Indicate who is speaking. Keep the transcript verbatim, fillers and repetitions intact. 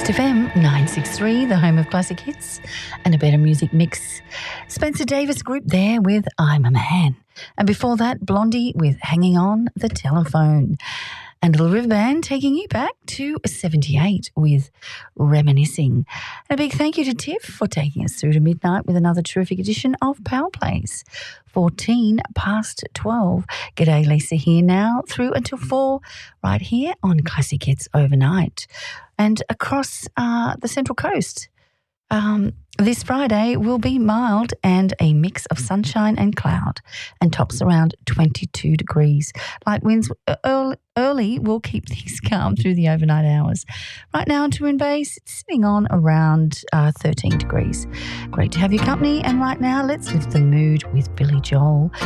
Speaker 1: Mixed F M nine sixty-three, the home of classic hits and a better music mix. Spencer Davis Group there with I'm a Man. And before that, Blondie with Hanging On the Telephone. And Little River Band taking you back to seventy-eight with Reminiscing. And a big thank you to Tiff for taking us through to midnight with another terrific edition of Power Plays. fourteen past twelve. G'day, Lisa here now through until four right here on Classic Hits Overnight. And across uh, the Central Coast. Um, this Friday will be mild and a mix of sunshine and cloud and tops around twenty-two degrees. Light winds early, early will keep things calm through the overnight hours. Right now in Twin Base, it's sitting on around uh, thirteen degrees. Great to have your company, and right now let's lift the mood with Billy Joel